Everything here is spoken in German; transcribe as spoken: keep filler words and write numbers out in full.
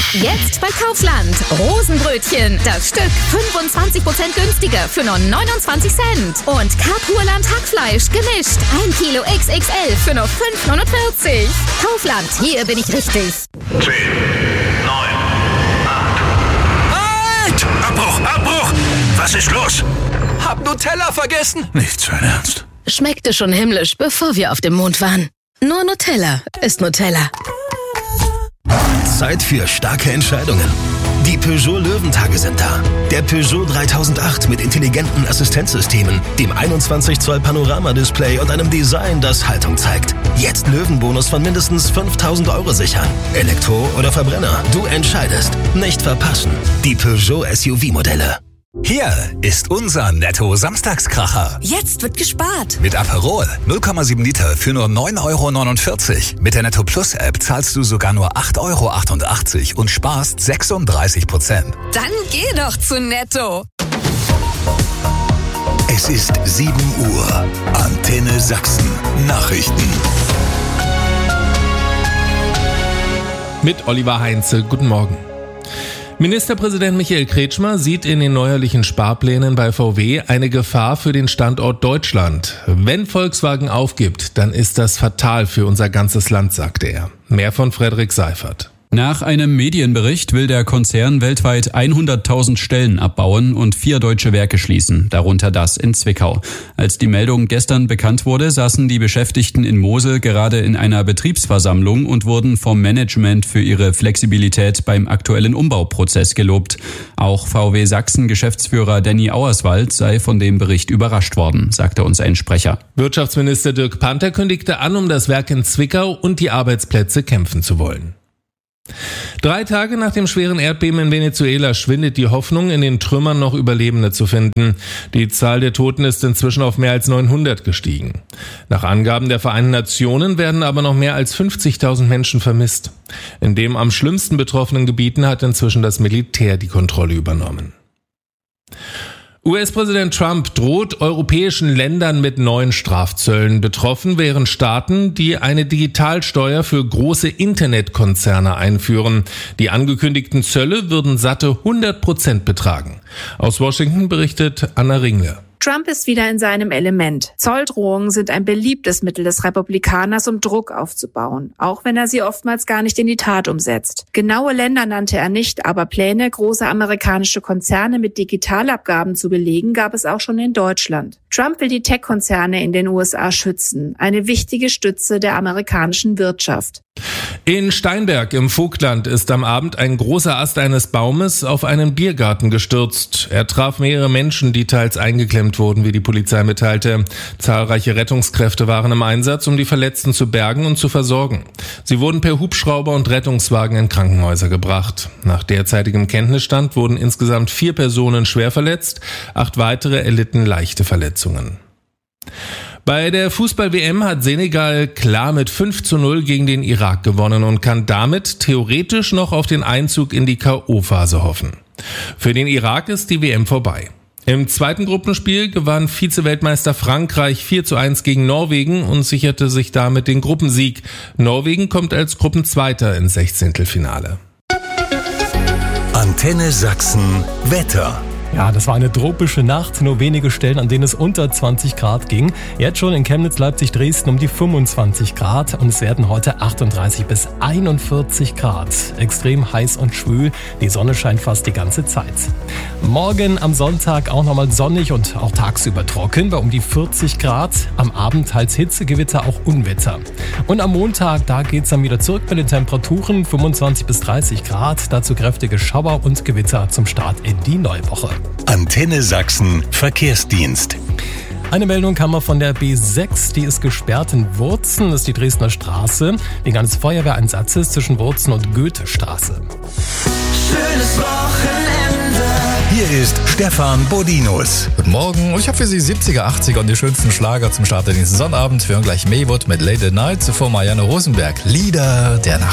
Jetzt bei Kaufland. Rosenbrötchen. Das Stück fünfundzwanzig Prozent günstiger für nur neunundzwanzig Cent. Und Kapurland Hackfleisch gemischt. ein Kilo X X L für nur fünf neunundvierzig. Kaufland, hier bin ich richtig. zehn, neun, acht. Halt! Abbruch, Abbruch! Was ist los? Hab Nutella vergessen. Nicht sein Ernst. Schmeckte schon himmlisch, bevor wir auf dem Mond waren. Nur Nutella ist Nutella. Zeit für starke Entscheidungen. Die Peugeot Löwentage sind da. Der Peugeot dreitausendacht mit intelligenten Assistenzsystemen, dem einundzwanzig Zoll Panorama-Display und einem Design, das Haltung zeigt. Jetzt Löwenbonus von mindestens fünftausend Euro sichern. Elektro oder Verbrenner, du entscheidest. Nicht verpassen. Die Peugeot S U V-Modelle. Hier ist unser Netto-Samstagskracher. Jetzt wird gespart. Mit Aperol null Komma sieben Liter für nur neun Euro neunundvierzig. Mit der Netto Plus App zahlst du sogar nur acht Euro achtundachtzig und sparst sechsunddreißig Prozent. Dann geh doch zu Netto. Es ist sieben Uhr. Antenne Sachsen. Nachrichten. Mit Oliver Heinze. Guten Morgen. Ministerpräsident Michael Kretschmer sieht in den neuerlichen Sparplänen bei V W eine Gefahr für den Standort Deutschland. Wenn Volkswagen aufgibt, dann ist das fatal für unser ganzes Land, sagte er. Mehr von Frederik Seifert. Nach einem Medienbericht will der Konzern weltweit hunderttausend Stellen abbauen und vier deutsche Werke schließen, darunter das in Zwickau. Als die Meldung gestern bekannt wurde, saßen die Beschäftigten in Mosel gerade in einer Betriebsversammlung und wurden vom Management für ihre Flexibilität beim aktuellen Umbauprozess gelobt. Auch V W Sachsen-Geschäftsführer Danny Auerswald sei von dem Bericht überrascht worden, sagte uns ein Sprecher. Wirtschaftsminister Dirk Panther kündigte an, um das Werk in Zwickau und die Arbeitsplätze kämpfen zu wollen. Drei Tage nach dem schweren Erdbeben in Venezuela schwindet die Hoffnung, in den Trümmern noch Überlebende zu finden. Die Zahl der Toten ist inzwischen auf mehr als neunhundert gestiegen. Nach Angaben der Vereinten Nationen werden aber noch mehr als fünfzigtausend Menschen vermisst. In den am schlimmsten betroffenen Gebieten hat inzwischen das Militär die Kontrolle übernommen. U S-Präsident Trump droht europäischen Ländern mit neuen Strafzöllen. Betroffen wären Staaten, die eine Digitalsteuer für große Internetkonzerne einführen. Die angekündigten Zölle würden satte hundert Prozent betragen. Aus Washington berichtet Anna Ringle. Trump ist wieder in seinem Element. Zolldrohungen sind ein beliebtes Mittel des Republikaners, um Druck aufzubauen, auch wenn er sie oftmals gar nicht in die Tat umsetzt. Genaue Länder nannte er nicht, aber Pläne, große amerikanische Konzerne mit Digitalabgaben zu belegen, gab es auch schon in Deutschland. Trump will die Tech-Konzerne in den U S A schützen, eine wichtige Stütze der amerikanischen Wirtschaft. In Steinberg im Vogtland ist am Abend ein großer Ast eines Baumes auf einen Biergarten gestürzt. Er traf mehrere Menschen, die teils eingeklemmt wurden, wie die Polizei mitteilte. Zahlreiche Rettungskräfte waren im Einsatz, um die Verletzten zu bergen und zu versorgen. Sie wurden per Hubschrauber und Rettungswagen in Krankenhäuser gebracht. Nach derzeitigem Kenntnisstand wurden insgesamt vier Personen schwer verletzt, acht weitere erlitten leichte Verletzungen. Bei der Fußball-W M hat Senegal klar mit fünf zu null gegen den Irak gewonnen und kann damit theoretisch noch auf den Einzug in die K O-Phase hoffen. Für den Irak ist die W M vorbei. Im zweiten Gruppenspiel gewann Vize-Weltmeister Frankreich vier zu eins gegen Norwegen und sicherte sich damit den Gruppensieg. Norwegen kommt als Gruppenzweiter ins Sechzehntelfinale. Antenne Sachsen Wetter. Ja, das war eine tropische Nacht, nur wenige Stellen, an denen es unter zwanzig Grad ging. Jetzt schon in Chemnitz, Leipzig, Dresden um die fünfundzwanzig Grad und es werden heute achtunddreißig bis einundvierzig Grad. Extrem heiß und schwül, die Sonne scheint fast die ganze Zeit. Morgen am Sonntag auch nochmal sonnig und auch tagsüber trocken bei um die vierzig Grad. Am Abend teils Hitzegewitter, auch Unwetter. Und am Montag, da geht's dann wieder zurück bei den Temperaturen, fünfundzwanzig bis dreißig Grad. Dazu kräftige Schauer und Gewitter zum Start in die neue Woche. Antenne Sachsen Verkehrsdienst. Eine Meldung kam mal von der B sechs, die ist gesperrt in Wurzen, das ist die Dresdner Straße, wegen eines Feuerwehreinsatzes zwischen Wurzen und Goethestraße. Schönes Wochenende. Hier ist Stefan Bodinus. Guten Morgen, ich habe für Sie siebziger, achtziger und die schönsten Schlager zum Start der nächsten Sonnabend. Wir hören gleich Maywood mit Late at Night, zuvor Marianne Rosenberg, Lieder der Nacht.